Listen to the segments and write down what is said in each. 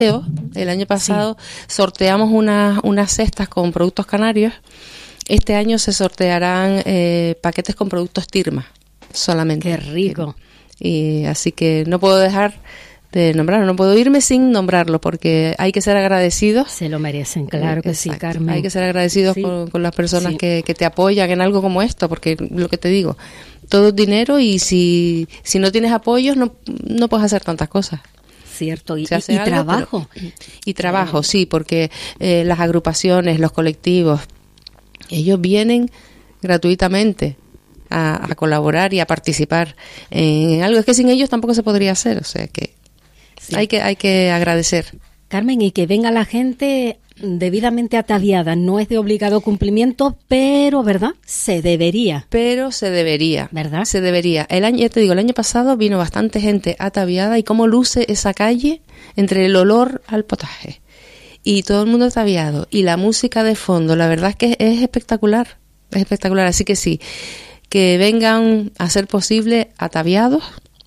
El año pasado sorteamos unas cestas con productos canarios. Este año se sortearán paquetes con productos Tirma solamente. ¡Qué rico! Y así que no puedo dejar de nombrarlo, no puedo irme sin nombrarlo, porque hay que ser agradecidos. Se lo merecen, claro que sí, Carmen. Hay que ser agradecidos con las personas que te apoyan en algo como esto, porque lo que te digo, todo es dinero y si no tienes apoyos no puedes hacer tantas cosas. Cierto, y algo, trabajo. Y trabajo, sí, porque las agrupaciones, los colectivos, ellos vienen gratuitamente a colaborar y a participar en algo. Es que sin ellos tampoco se podría hacer, o sea que hay que agradecer. Carmen, y que venga la gente debidamente ataviada, no es de obligado cumplimiento, pero, ¿verdad? Se debería. Pero se debería. ¿Verdad? Se debería. El año pasado vino bastante gente ataviada y cómo luce esa calle entre el olor al potaje y todo el mundo ataviado y la música de fondo, la verdad es que es espectacular, así que sí, que vengan a ser posible ataviados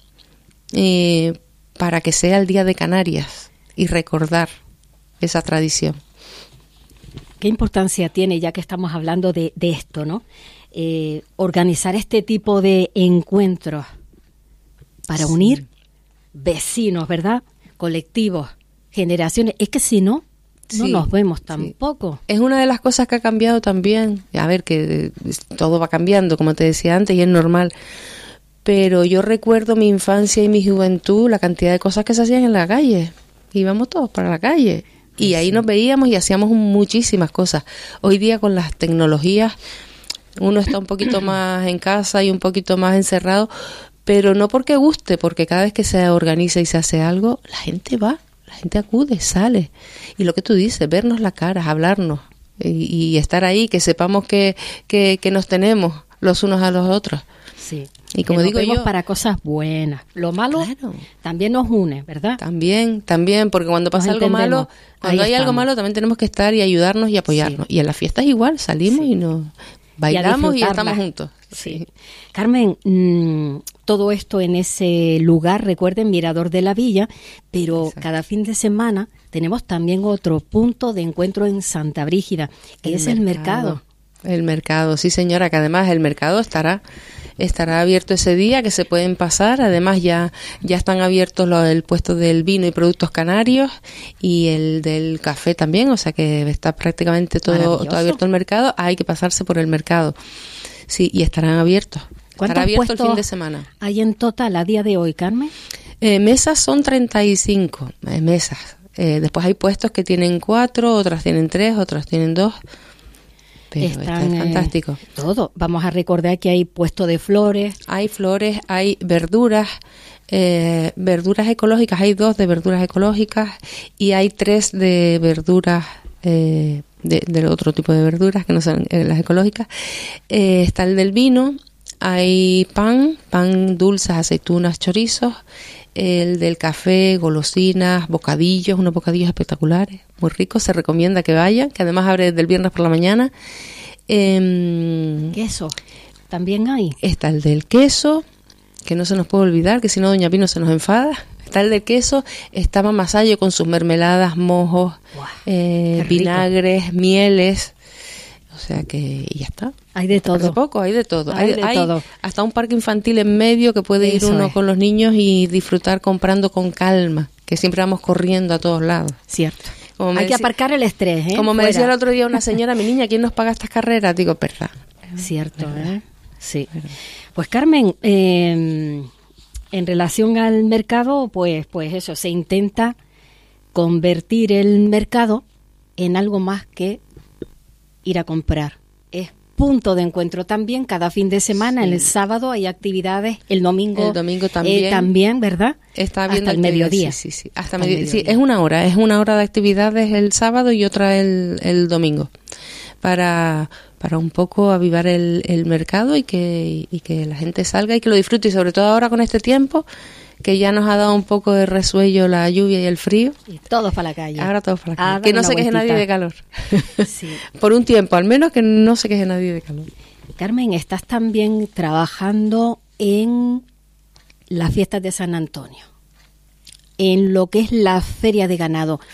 para que sea el Día de Canarias y recordar esa tradición. ¿Qué importancia tiene, ya que estamos hablando de esto, ¿no? Organizar este tipo de encuentros para unir vecinos, ¿verdad? Colectivos, generaciones. Es que si no nos vemos tampoco. Es una de las cosas que ha cambiado también. A ver, que todo va cambiando, como te decía antes, y es normal. Pero yo recuerdo mi infancia y mi juventud, la cantidad de cosas que se hacían en la calle. Íbamos todos para la calle. Y ahí nos veíamos y hacíamos muchísimas cosas. Hoy día con las tecnologías uno está un poquito más en casa y un poquito más encerrado, pero no porque guste, porque cada vez que se organiza y se hace algo, la gente va, la gente acude, sale. Y lo que tú dices, vernos las caras, hablarnos y estar ahí, que sepamos que nos tenemos los unos a los otros. Sí. Y como digo yo, para cosas buenas. Lo malo también nos une, ¿verdad? También, porque cuando pasa algo malo, cuando hay algo malo también tenemos que estar y ayudarnos y apoyarnos. Y en las fiestas igual, salimos y nos bailamos y estamos juntos. Sí. Carmen, todo esto en ese lugar, recuerden, Mirador de la Villa, pero cada fin de semana tenemos también otro punto de encuentro en Santa Brígida, que es el mercado. El mercado, sí señora, que además el mercado estará abierto ese día, que se pueden pasar. Además ya están abiertos el puesto del vino y productos canarios y el del café también, o sea que está prácticamente todo abierto el mercado. Hay que pasarse por el mercado. Sí, y estarán abiertos. Estará abierto el fin de semana. ¿Hay en total a día de hoy, Carmen? Mesas son 35 mesas. Después hay puestos que tienen 4, otras tienen 3, otras tienen 2. Pero es fantástico. Todo. Vamos a recordar que hay puesto de flores. Hay flores, hay verduras, verduras ecológicas. Hay 2 de verduras ecológicas y hay 3 de verduras, del otro tipo de verduras que no son las ecológicas. Está el del vino, hay pan dulces, aceitunas, chorizos. El del café, golosinas, bocadillos, unos bocadillos espectaculares, muy ricos, se recomienda que vayan, que además abre desde el viernes por la mañana. Queso, también hay. Está el del queso, que no se nos puede olvidar, que si no Doña Pino se nos enfada. Está el del queso, está Mamá Sayo con sus mermeladas, mojos, vinagres, mieles. O sea que y ya está. Hay de todo. Hace poco hay de todo. Hay todo. Hasta un parque infantil en medio que puede ir uno con los niños y disfrutar comprando con calma, que siempre vamos corriendo a todos lados. Cierto. Hay que aparcar el estrés, ¿eh? Como me decía el otro día una señora, mi niña, ¿quién nos paga estas carreras? Digo, verdad. Cierto, ¿eh? Sí. Pues Carmen, en relación al mercado, pues eso, se intenta convertir el mercado en algo más que ir a comprar. Es punto de encuentro también cada fin de semana. El sábado hay actividades, el domingo también. También, ¿verdad? Está hasta el mediodía. Sí. Hasta mediodía. Sí, es una hora de actividades el sábado y otra el domingo. Para un poco avivar el mercado y que la gente salga y que lo disfrute, y sobre todo ahora con este tiempo que ya nos ha dado un poco de resuello la lluvia y el frío. Y todos para la calle. Ahora todos para la calle. Que no se queje nadie de calor. Sí. Por un tiempo, al menos que no se queje nadie de calor. Carmen, estás también trabajando en las fiestas de San Antonio. en lo que es la feria de ganado.